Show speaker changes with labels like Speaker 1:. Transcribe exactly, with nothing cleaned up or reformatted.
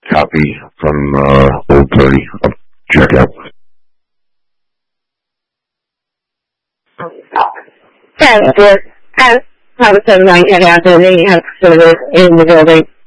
Speaker 1: copy from uh, Old Tony. I'll check out.
Speaker 2: That's good. I have a seven night head out there. They have servers in the building.